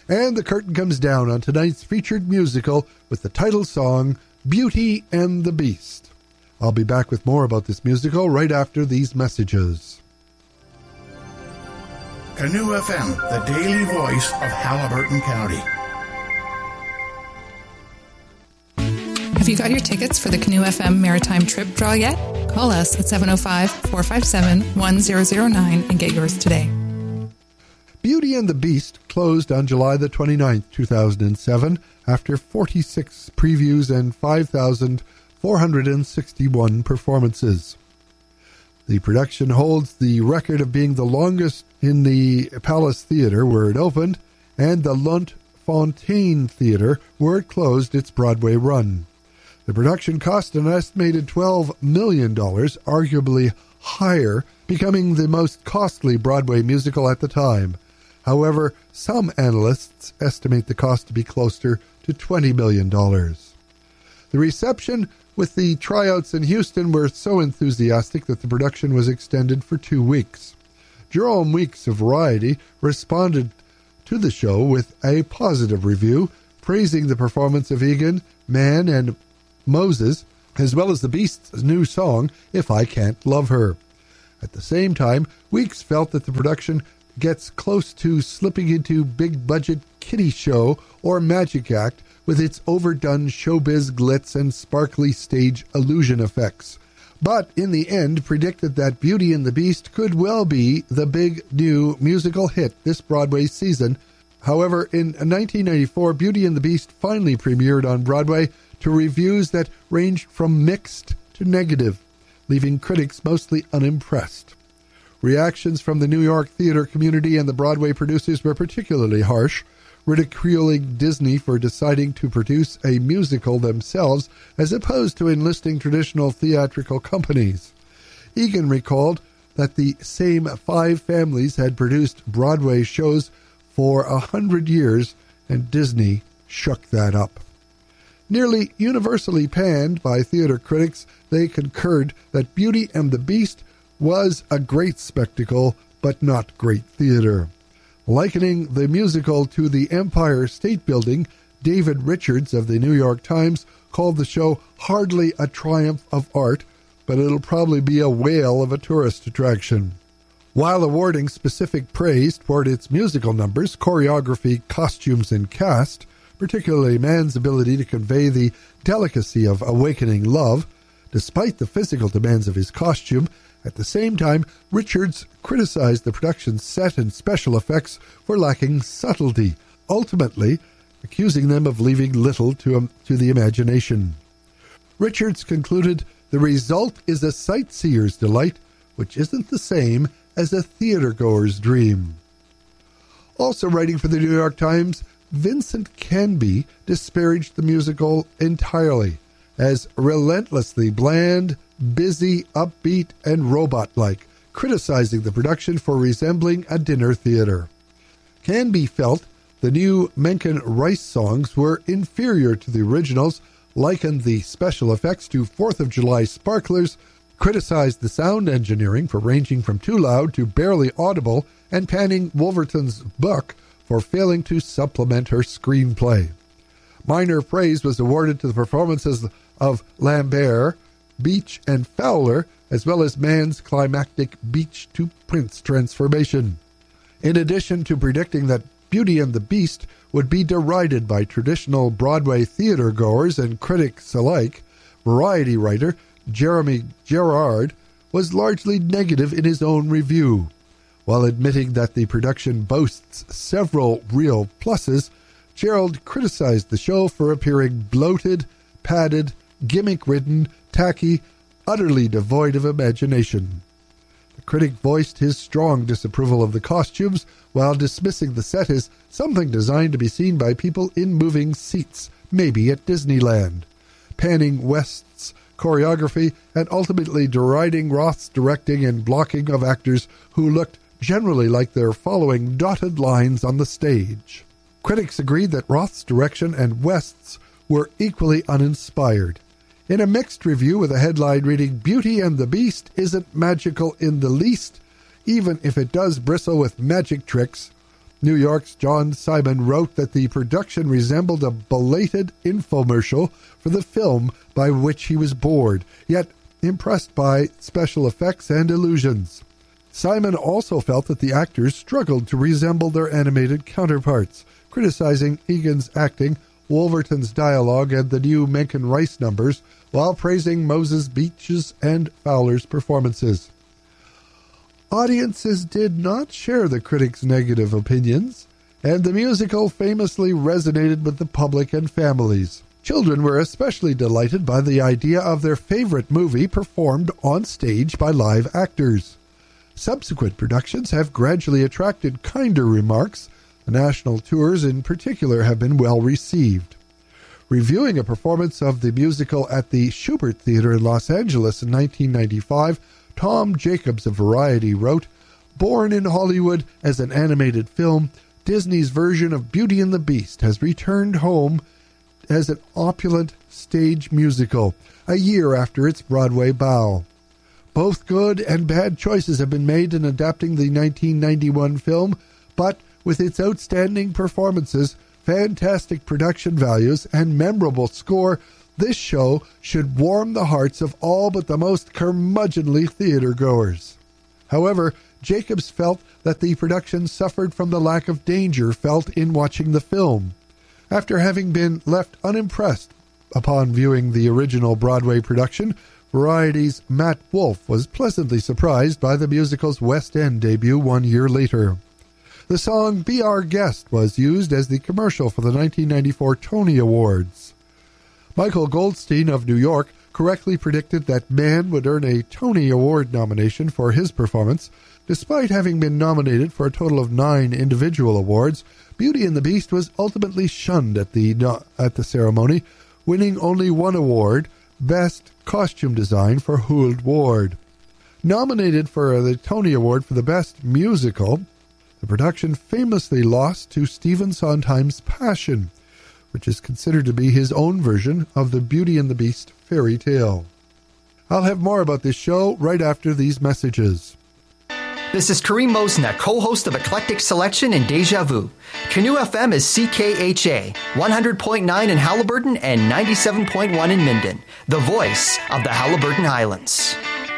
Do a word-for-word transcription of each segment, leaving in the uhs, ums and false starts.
And the curtain comes down on tonight's featured musical with the title song, Beauty and the Beast. I'll be back with more about this musical right after these messages. Canoe F M, the daily voice of Haliburton County. Have you got your tickets for the Canoe F M Maritime Trip Draw yet? Call us at seven oh five, four five seven, one zero zero nine and get yours today. Beauty and the Beast closed on July the twenty-ninth, two thousand seven, after forty-six previews and five thousand four hundred sixty-one performances. The production holds the record of being the longest in the Palace Theatre, where it opened, and the Lunt Fontaine Theatre, where it closed its Broadway run. The production cost an estimated twelve million dollars, arguably higher, becoming the most costly Broadway musical at the time. However, some analysts estimate the cost to be closer to twenty million dollars. The reception with the tryouts in Houston were so enthusiastic that the production was extended for two weeks. Jerome Weeks of Variety responded to the show with a positive review, praising the performance of Egan, Man, and Moses, as well as the Beast's new song, If I Can't Love Her. At the same time, Weeks felt that the production gets close to slipping into big-budget kiddie show or magic act with its overdone showbiz glitz and sparkly stage illusion effects. But in the end predicted that Beauty and the Beast could well be the big new musical hit this Broadway season. However, in nineteen ninety-four, Beauty and the Beast finally premiered on Broadway to reviews that ranged from mixed to negative, leaving critics mostly unimpressed. Reactions from the New York theater community and the Broadway producers were particularly harsh, ridiculing Disney for deciding to produce a musical themselves as opposed to enlisting traditional theatrical companies. Egan recalled that the same five families had produced Broadway shows for a hundred years, and Disney shook that up. Nearly universally panned by theater critics, they concurred that Beauty and the Beast was a great spectacle, but not great theater. Likening the musical to the Empire State Building, David Richards of the New York Times called the show hardly a triumph of art, but it'll probably be a whale of a tourist attraction. While awarding specific praise toward its musical numbers, choreography, costumes, and cast, particularly Man's ability to convey the delicacy of awakening love, despite the physical demands of his costume, at the same time, Richards criticized the production's set and special effects for lacking subtlety, ultimately accusing them of leaving little to, um, to the imagination. Richards concluded, "The result is a sightseer's delight, which isn't the same as a theatergoer's dream." Also writing for the New York Times, Vincent Canby disparaged the musical entirely as relentlessly bland, busy, upbeat, and robot-like, criticizing the production for resembling a dinner theater. Canby felt the new Menken Rice songs were inferior to the originals, likened the special effects to fourth of July sparklers, criticized the sound engineering for ranging from too loud to barely audible, and panning Wolverton's book for failing to supplement her screenplay. Minor praise was awarded to the performances of Lambert, Beach, and Fowler, as well as Man's climactic Beach to Prince transformation. In addition to predicting that Beauty and the Beast would be derided by traditional Broadway theater goers and critics alike, Variety writer Jeremy Gerard was largely negative in his own review. While admitting that the production boasts several real pluses, Gerald criticized the show for appearing bloated, padded, gimmick-ridden, tacky, utterly devoid of imagination. The critic voiced his strong disapproval of the costumes while dismissing the set as something designed to be seen by people in moving seats, maybe at Disneyland, panning West's choreography and ultimately deriding Roth's directing and blocking of actors who looked generally like they're following dotted lines on the stage. Critics agreed that Roth's direction and West's were equally uninspired. In a mixed review with a headline reading, "Beauty and the Beast isn't magical in the least, even if it does bristle with magic tricks," New York's John Simon wrote that the production resembled a belated infomercial for the film by which he was bored, yet impressed by special effects and illusions. Simon also felt that the actors struggled to resemble their animated counterparts, criticizing Egan's acting, Wolverton's dialogue, and the new Menken Rice numbers, while praising Moses Beach's and Fowler's performances. Audiences did not share the critics' negative opinions, and the musical famously resonated with the public and families. Children were especially delighted by the idea of their favorite movie performed on stage by live actors. Subsequent productions have gradually attracted kinder remarks. The national tours in particular have been well received. Reviewing a performance of the musical at the Shubert Theater in Los Angeles in nineteen ninety-five, Tom Jacobs of Variety wrote, "Born in Hollywood as an animated film, Disney's version of Beauty and the Beast has returned home as an opulent stage musical, a year after its Broadway bow. Both good and bad choices have been made in adapting the nineteen ninety-one film, but with its outstanding performances, fantastic production values, and memorable score, this show should warm the hearts of all but the most curmudgeonly theater-goers." However, Jacobs felt that the production suffered from the lack of danger felt in watching the film. After having been left unimpressed upon viewing the original Broadway production, Variety's Matt Wolfe was pleasantly surprised by the musical's West End debut one year later. The song "Be Our Guest" was used as the commercial for the nineteen ninety-four Tony Awards. Michael Goldstein of New York correctly predicted that Mann would earn a Tony Award nomination for his performance. Despite having been nominated for a total of nine individual awards, Beauty and the Beast was ultimately shunned at the at the ceremony, winning only one award, Best Costume Design, for Huld Ward. Nominated for the Tony Award for the Best Musical, the production famously lost to Stephen Sondheim's Passion, which is considered to be his own version of the Beauty and the Beast fairy tale. I'll have more about this show right after these messages. This is Kareem Mosna, co-host of Eclectic Selection and Deja Vu. Canoe F M is C K H A, one hundred point nine in Halliburton and ninety-seven point one in Minden, the voice of the Halliburton Highlands.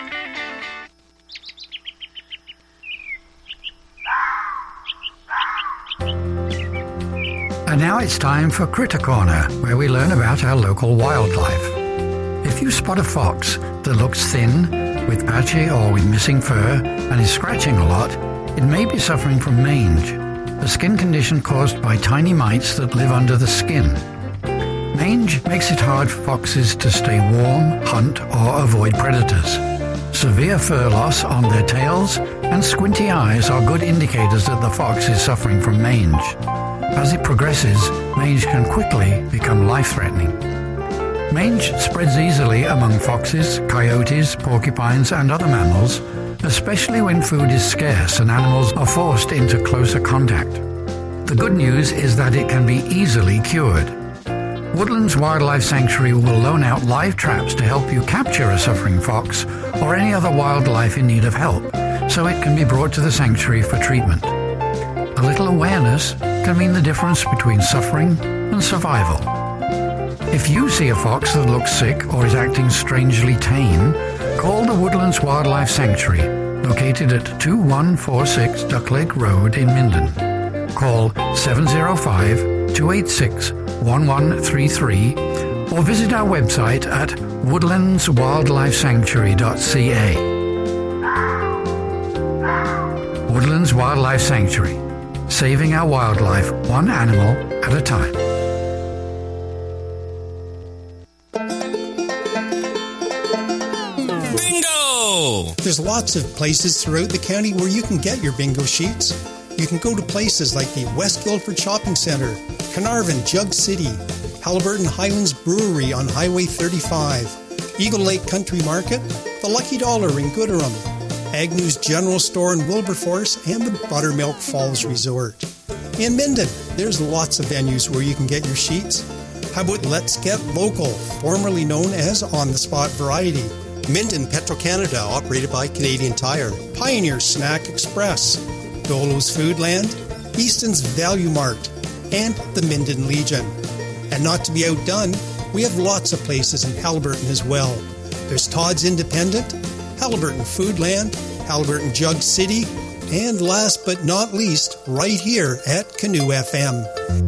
And now it's time for Critter Corner, where we learn about our local wildlife. If you spot a fox that looks thin, with patchy or with missing fur, and is scratching a lot, it may be suffering from mange, a skin condition caused by tiny mites that live under the skin. Mange makes it hard for foxes to stay warm, hunt, or avoid predators. Severe fur loss on their tails and squinty eyes are good indicators that the fox is suffering from mange. As it progresses, mange can quickly become life-threatening. Mange spreads easily among foxes, coyotes, porcupines, and other mammals, especially when food is scarce and animals are forced into closer contact. The good news is that it can be easily cured. Woodlands Wildlife Sanctuary will loan out live traps to help you capture a suffering fox or any other wildlife in need of help, so it can be brought to the sanctuary for treatment. A little awareness can mean the difference between suffering and survival. If you see a fox that looks sick or is acting strangely tame, call the Woodlands Wildlife Sanctuary, located at two one four six Duck Lake Road in Minden. Call seven oh five, two eight six, one one three three or visit our website at woodlands wildlife sanctuary dot c a. Woodlands Wildlife Sanctuary, saving our wildlife one animal at a time. There's lots of places throughout the county where you can get your bingo sheets. You can go to places like the West Guildford Shopping Centre, Carnarvon, Jug City, Halliburton Highlands Brewery on Highway thirty-five, Eagle Lake Country Market, the Lucky Dollar in Gooderham, Agnew's General Store in Wilberforce, and the Buttermilk Falls Resort. In Minden, there's lots of venues where you can get your sheets. How about Let's Get Local, formerly known as On the Spot Variety? Minden Petro-Canada, operated by Canadian Tire. Pioneer Snack Express. Dolo's Foodland. Easton's Value Mart, and the Minden Legion. And not to be outdone, we have lots of places in Haliburton as well. There's Todd's Independent, Haliburton Foodland, Haliburton Jug City, and last but not least, right here at Canoe F M.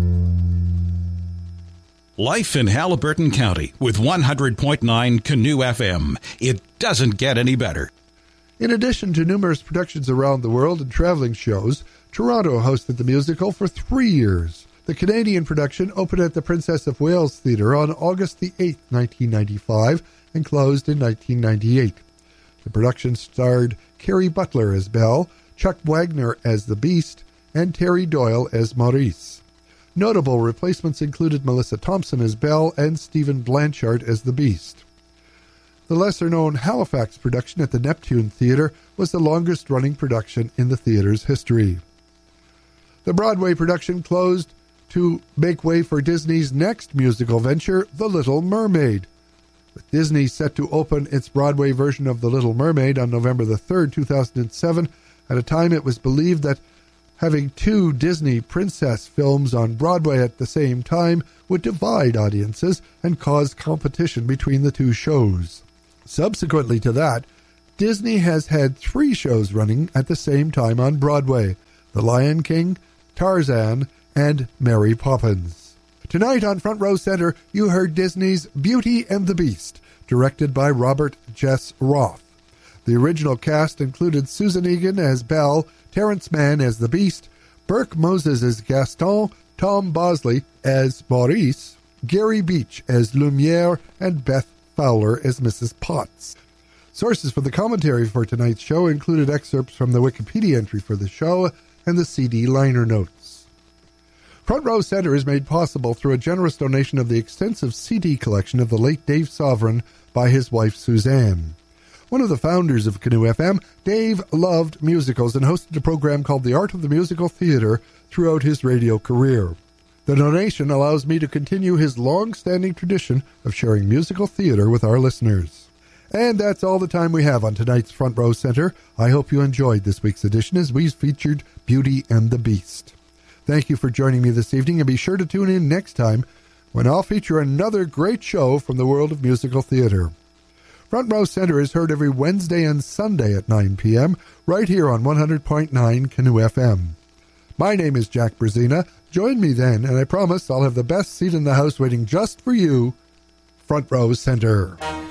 Life in Haliburton County with one hundred point nine Canoe F M. It doesn't get any better. In addition to numerous productions around the world and traveling shows, Toronto hosted the musical for three years. The Canadian production opened at the Princess of Wales Theatre on August the eighth, nineteen ninety-five, and closed in nineteen ninety-eight. The production starred Carrie Butler as Belle, Chuck Wagner as the Beast, and Terry Doyle as Maurice. Notable replacements included Melissa Thompson as Belle and Stephen Blanchard as the Beast. The lesser-known Halifax production at the Neptune Theatre was the longest-running production in the theatre's history. The Broadway production closed to make way for Disney's next musical venture, The Little Mermaid. With Disney set to open its Broadway version of The Little Mermaid on November the third, two thousand seven, at a time it was believed that having two Disney princess films on Broadway at the same time would divide audiences and cause competition between the two shows. Subsequently to that, Disney has had three shows running at the same time on Broadway: The Lion King, Tarzan, and Mary Poppins. Tonight on Front Row Center, you heard Disney's Beauty and the Beast, directed by Robert Jess Roth. The original cast included Susan Egan as Belle, Terrence Mann as the Beast, Burke Moses as Gaston, Tom Bosley as Maurice, Gary Beach as Lumiere, and Beth Fowler as Missus Potts. Sources for the commentary for tonight's show included excerpts from the Wikipedia entry for the show and the C D liner notes. Front Row Center is made possible through a generous donation of the extensive C D collection of the late Dave Sovereign by his wife Suzanne. One of the founders of Canoe F M, Dave loved musicals and hosted a program called The Art of the Musical Theater throughout his radio career. The donation allows me to continue his long-standing tradition of sharing musical theater with our listeners. And that's all the time we have on tonight's Front Row Center. I hope you enjoyed this week's edition as we featured Beauty and the Beast. Thank you for joining me this evening, and be sure to tune in next time when I'll feature another great show from the world of musical theater. Front Row Center is heard every Wednesday and Sunday at nine p.m. right here on one hundred point nine Canoe F M. My name is Jack Brzezina. Join me then, and I promise I'll have the best seat in the house waiting just for you. Front Row Center.